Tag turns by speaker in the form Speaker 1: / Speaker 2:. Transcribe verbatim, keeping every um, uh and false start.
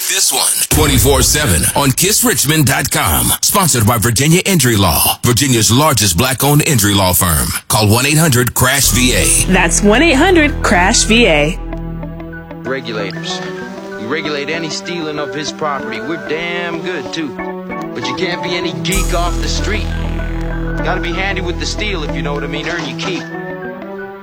Speaker 1: this one twenty-four seven on kiss richmond dot com. Sponsored by Virginia Injury Law, Virginia's largest black-owned injury law firm. Call one eight hundred crash V A.
Speaker 2: That's one eight hundred crash V A.
Speaker 3: Regulators. We regulate any stealing of his property. We're damn good, too. But you can't be any geek off the street. Gotta be handy with the steel, if you know what I mean. Earn your keep.